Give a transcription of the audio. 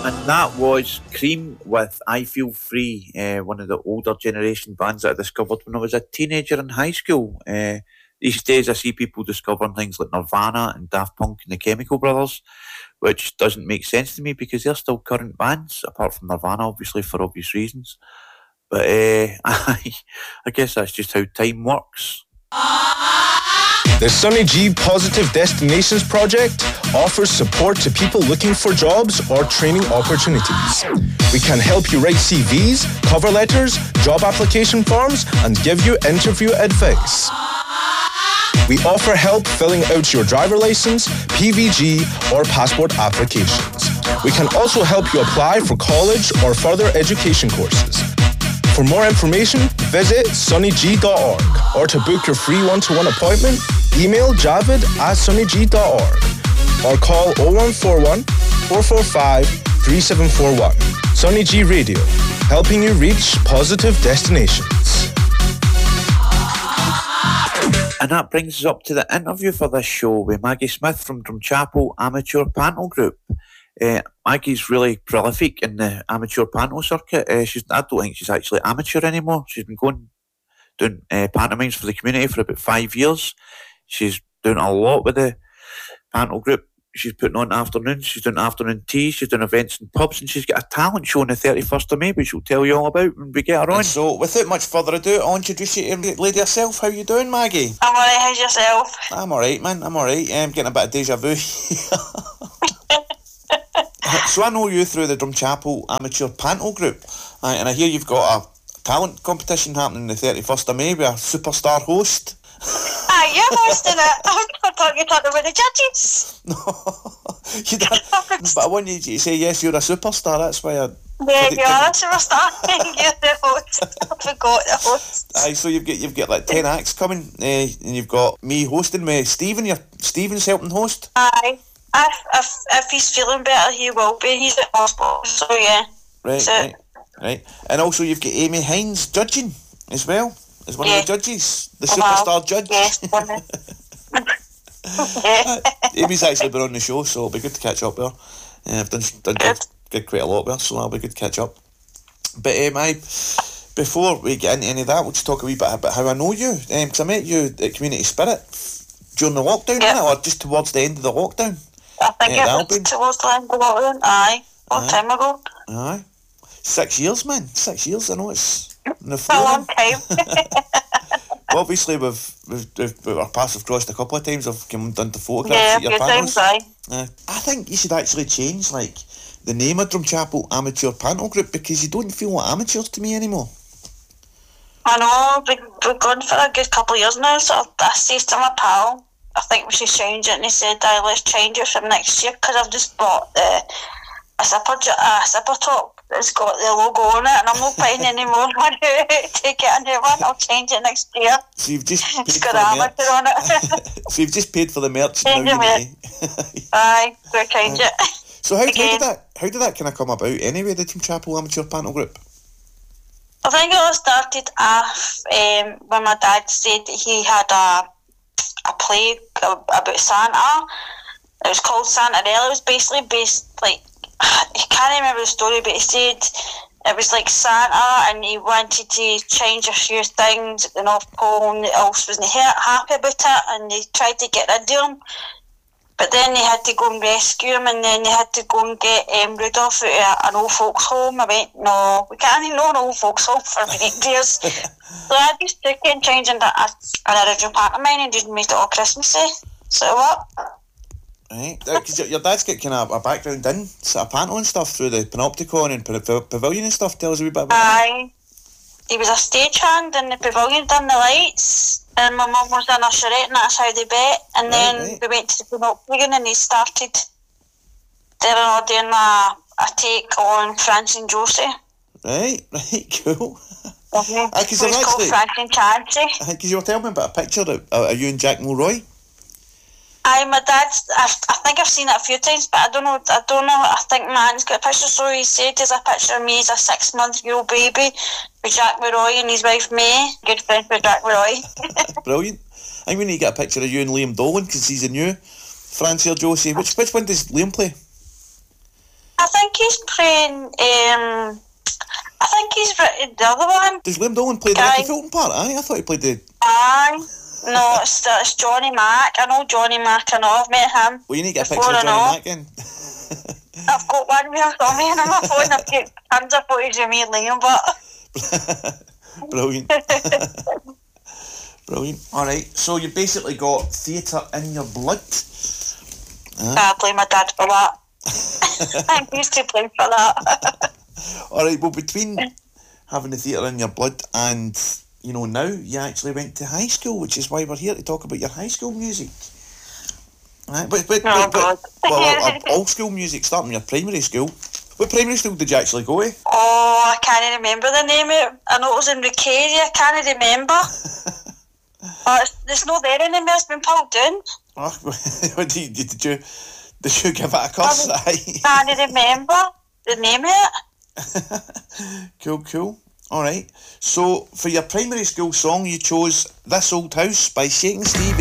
And that was Cream with I Feel Free, one of the older generation bands that I discovered when I was a teenager in high school. These days I see people discovering things like Nirvana and Daft Punk and the Chemical Brothers, which doesn't make sense to me because they're still current bands, apart from Nirvana, obviously, for obvious reasons. But I guess that's just how time works. The Sonny G Positive Destinations Project offers support to people looking for jobs or training opportunities. We can help you write CVs, cover letters, job application forms, and give you interview advice. We offer help filling out your driver license, PVG, or passport applications. We can also help you apply for college or further education courses. For more information, visit sonnyg.org, or to book your free one-to-one appointment, email javid@sonnyg.org or call 0141 445 3741. Sonny G Radio, helping you reach positive destinations. And that brings us up to the interview for this show with Maggie Smith from Drumchapel Amateur Panto Group. Maggie's really prolific in the amateur panto circuit. I don't think she's actually amateur anymore. She's been doing pantomimes for the community for about 5 years. She's doing a lot with the panto group. She's putting on afternoons. She's doing afternoon teas. She's doing events in pubs, and she's got a talent show on the 31st of May, which she'll tell you all about when we get her on. And so, without much further ado, I'll introduce you to the lady herself. How you doing, Maggie? I'm alright. How's yourself? I'm alright, man. I'm alright. I'm getting a bit of deja vu. So I know you through the Drumchapel Amateur Panto Group, and I hear you've got a talent competition happening the 31st of May with a superstar host. You're hosting it. I thought you were talking about the judges. No, you don't. But I want you to say yes, you're a superstar. That's why I. Yeah, you're a superstar. You're the host. I forgot the host. Aye, so you've got like 10 acts coming, and you've got me hosting with Stephen. Stephen's helping host. Aye. If he's feeling better, he will be. He's at hospital, so yeah. Right. And also you've got Amy Hines judging as well, as one of the judges, the superstar judge. Yes, Amy's actually been on the show, so it'll be good to catch up with her. I've done quite a lot with her, so that'll be good to catch up. But before we get into any of that, we'll just talk a wee bit about how I know you. Because I met you at Community Spirit during the lockdown, or just towards the end of the lockdown. I think it was towards the end of the lockdown. Aye, long time ago. Aye. 6 years, man. 6 years, I know it's a long time. Well, obviously, we've our paths have crossed a couple of times. I've come done the photographs at your pantos. I think you should actually change the name of Drumchapel Amateur Panto Group, because you don't feel like amateurs to me anymore. I know, we've gone for a good couple of years now, so I said to my pal, I think we should change it, and he said, let's change it from next year, because I've just bought a zipper top that's got the logo on it, and I'm not paying any more money to get a new one. I'll change it next year. So you've just paid it's for got the amateur merch. on it. So you've just paid for the merch Change now, Aye, we'll change it. So how did that kind of come about anyway, the Drumchapel Amateur Panto Group? I think it all started off when my dad said that he had a play about Santa. It was called Santarella. It was basically based, I can't remember the story, but he said it was like Santa, and he wanted to change a few things at the North Pole, and else wasn't happy about it, and they tried to get rid of him. But then they had to go and rescue him, and then they had to go and get Rudolph out of an old folks' home. I went, no, we can't even know an old folks' home for reindeers. So I just took it and changed into an original part of mine and just made it all Christmassy. So what? Right, because your dad's got kind of a background in sort of panto and stuff through the Panopticon and Pavilion and stuff. Tell us a wee bit about that. Aye. He was a stagehand in the Pavilion, done the lights, and my mum was an usherette, and that's how they met. And then we went to the Panopticon, and he started doing a take on Francie and Josie. Right, cool. It was called Francie and Chancy. Because you were telling me about a picture of you and Jack Mulroy. Aye, my dad's. I think I've seen it a few times, but I don't know. I think my aunt's got a picture. So he said there's a picture of me as a 6-month-old baby with Jack Mulroy and his wife May. Good friend with Jack Mulroy. Brilliant. I'm going to get a picture of you and Liam Dolan because he's a new Francie or Josie. Which one does Liam play? I think think he's playing. I think he's written the other one. Does Liam Dolan play the Ricky Fulton part? I thought he played the... Aye. No, it's Johnny Mac. I know Johnny Mac. I know. I've met him. Well, you need to get a picture of Johnny Mac then. I've got one here for me on my phone. I've got tons of footage of me and Liam, but... Brilliant. Brilliant. Alright, so you basically got theatre in your blood. I blame my dad for that. I used to blame for that. Alright, well, between having the theatre in your blood and, you know, now you actually went to high school, which is why we're here to talk about your high school music. Right, but all school music, starting your primary school. What primary school did you actually go to? Oh, I can't remember the name of it. I know it was in Rucaria. I can't remember. It's not there anymore. It's been pulled down. Oh, did you give it a cuss? I can't remember the name of it. Cool. Alright, so for your primary school song you chose This Old House by Shakin' Steve.